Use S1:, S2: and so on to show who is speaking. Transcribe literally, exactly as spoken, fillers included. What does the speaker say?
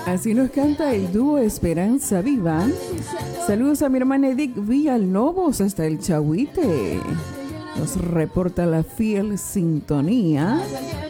S1: Así nos canta el dúo Esperanza Viva. Saludos a mi hermana Edith Villalobos hasta el Chahuite. Nos reporta la fiel sintonía.